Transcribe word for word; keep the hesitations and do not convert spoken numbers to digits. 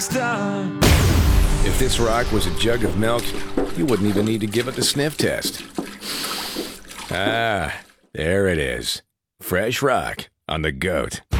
star. If this rock was a jug of milk, you wouldn't even need to give it the sniff test. Ah, there it is. Fresh rock on the goat.